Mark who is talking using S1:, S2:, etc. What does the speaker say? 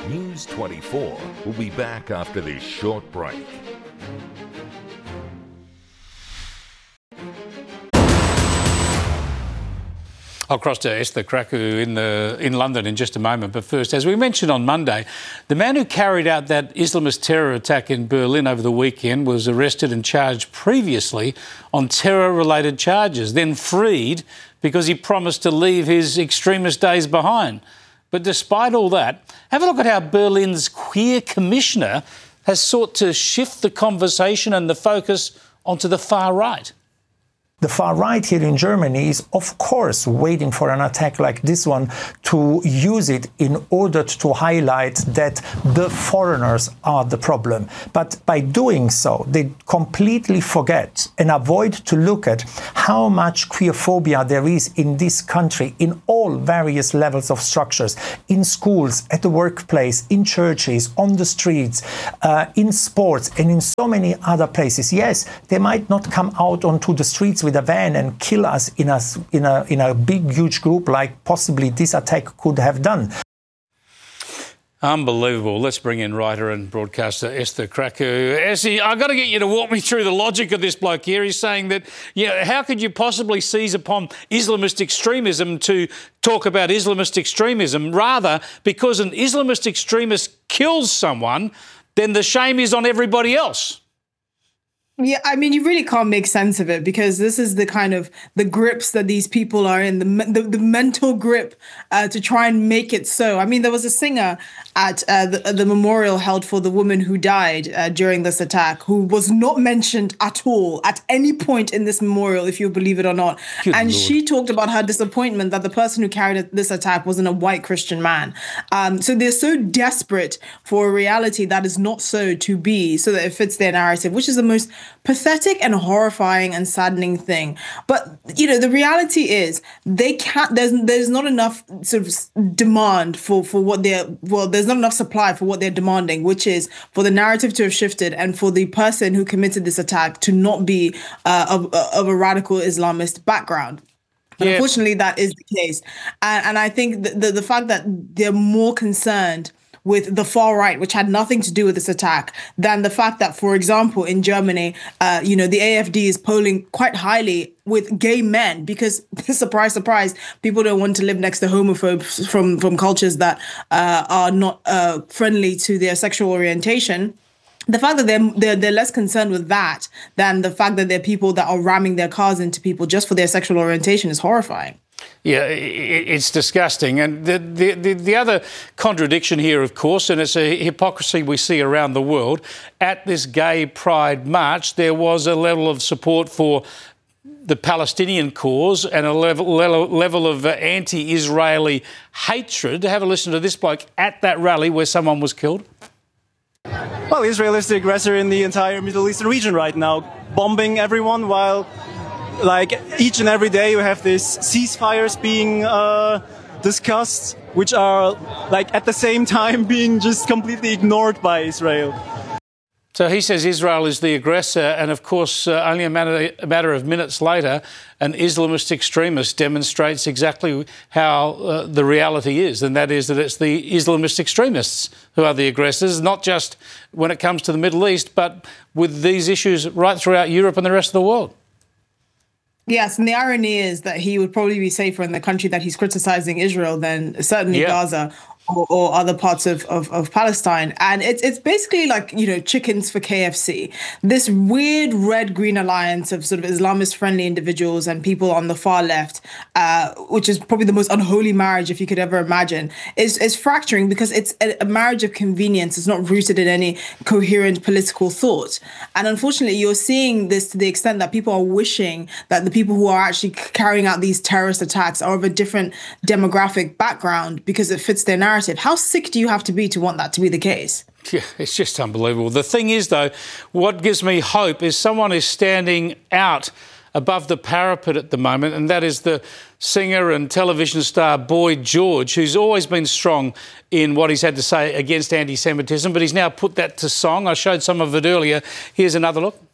S1: News 24 will be back after this short break.
S2: I'll cross to Esther Kraku in London in just a moment. But first, as we mentioned on Monday, the man who carried out that Islamist terror attack in Berlin over the weekend was arrested and charged previously on terror-related charges, then freed because he promised to leave his extremist days behind. But despite all that, have a look at how Berlin's queer commissioner has sought to shift the conversation and the focus onto the far right.
S3: The far right here in Germany is, of course, waiting for an attack like this one to use it in order to highlight that the foreigners are the problem. But by doing so, they completely forget and avoid to look at how much queerphobia there is in this country in all various levels of structures, in schools, at the workplace, in churches, on the streets, in sports, and in so many other places. Yes, they might not come out onto the streets with a van and kill us in a big, huge group like possibly this attack could have done.
S2: Unbelievable. Let's bring in writer and broadcaster Esther Kraku. Essie, I've got to get you to walk me through the logic of this bloke here. He's saying that, how could you possibly seize upon Islamist extremism to talk about Islamist extremism? Rather, because an Islamist extremist kills someone, then the shame is on everybody else.
S4: Yeah, I mean, you really can't make sense of it because this is the kind of the grips that these people are in, the mental grip to try and make it so. I mean, there was a singer at the memorial held for the woman who died during this attack who was not mentioned at all at any point in this memorial, if you believe it or not.
S2: Good
S4: and
S2: Lord.
S4: She talked about her disappointment that the person who carried this attack wasn't a white Christian man. So they're so desperate for a reality that is not so to be, so that it fits their narrative, which is the most pathetic and horrifying and saddening thing. But, the reality is they can't, there's not enough sort of demand for what there's not enough supply for what they're demanding, which is for the narrative to have shifted and for the person who committed this attack to not be of a radical Islamist background. But unfortunately, that is the case. And I think the fact that they're more concerned with the far right, which had nothing to do with this attack, than the fact that, for example, in Germany, the AfD is polling quite highly with gay men because, surprise, surprise, people don't want to live next to homophobes from cultures that are not friendly to their sexual orientation. The fact that they're less concerned with that than the fact that there are people that are ramming their cars into people just for their sexual orientation is horrifying.
S2: Yeah, it's disgusting. And the other contradiction here, of course, and it's a hypocrisy we see around the world, at this gay pride march, there was a level of support for the Palestinian cause and a level of anti-Israeli hatred. Have a listen to this bloke at that rally where someone was killed.
S5: Well, Israel is the aggressor in the entire Middle Eastern region right now, bombing everyone while, each and every day we have these ceasefires being discussed, which are, at the same time being just completely ignored by Israel.
S2: So he says Israel is the aggressor, and of course, only a matter of minutes later, an Islamist extremist demonstrates exactly how the reality is, and that is that it's the Islamist extremists who are the aggressors, not just when it comes to the Middle East, but with these issues right throughout Europe and the rest of the world.
S4: Yes, and the irony is that he would probably be safer in the country that he's criticizing Israel than certainly Gaza or other parts of Palestine. And it's basically like, chickens for KFC. This weird red-green alliance of sort of Islamist-friendly individuals and people on the far left, which is probably the most unholy marriage, if you could ever imagine, is fracturing because it's a marriage of convenience. It's not rooted in any coherent political thought. And unfortunately, you're seeing this to the extent that people are wishing that the people who are actually carrying out these terrorist attacks are of a different demographic background because it fits their narrative. How sick do you have to be to want that to be the case?
S2: Yeah, it's just unbelievable. The thing is, though, what gives me hope is someone is standing out above the parapet at the moment, and that is the singer and television star Boy George, who's always been strong in what he's had to say against anti-Semitism, but he's now put that to song. I showed some of it earlier. Here's another look.